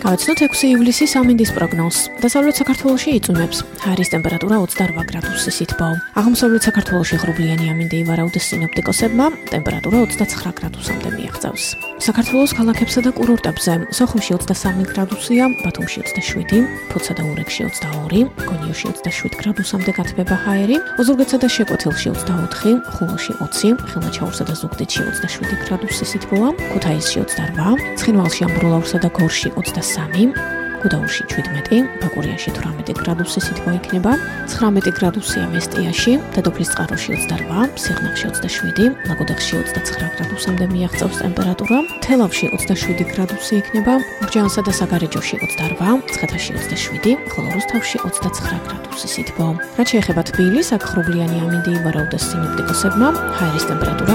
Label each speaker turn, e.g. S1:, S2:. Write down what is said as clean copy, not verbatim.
S1: გავაცნოთ 6 ივლისის ამინდის პროგნოზს. დასავლეთ საქართველოში იწვიმებს. ჰაერის ტემპერატურა 28 გრადუსი სითბო. აღმოსავლეთ საქართველოში ღრუბლიანი ამინდი ივარაუდეს სინოპტიკოსებმა, ტემპერატურა 29 გრადუსამდე მიაღწევს. საქართველოს ქალაქებსა და კურორტებზე სოხუმში 23 გრადუსია, ბათუმში 27, ფოთსა და ურეკში 22, გონიოში 27 გრადუსამდე გათბება ჰაერი, ოზურგეთსა და შეკვეთილში 24, ხულოში 20, ხილმოჩაურსა და ზუგდიდში 27 გრადუსი სითბოა, ქუთაისში 28, ცხინვალში, ამბროლაურსა და გორში 23, გუდაურში 17, ბაკურიაში 18 გრადუსი სითბო იქნება, 19 გრადუსია მესტიაში, დედოფლისწყაროში 28, სიღნაღში 27, ლაგოდეხში 29 გრადუსამდე მიაღწევს ტემპერატურა, თელავში 27 გრადუსი იქნება, ურჯაანსა და საგარეჯოში 28, მცხეთაში 27, ხოლო რუსთავში 29 გრადუსი სითბო. რაც შეეხება თბილისს, აქ ღრუბლიანი ამინდი ივარაუდეს სინოპტიკოსებმა, ჰაერის ტემპერატურა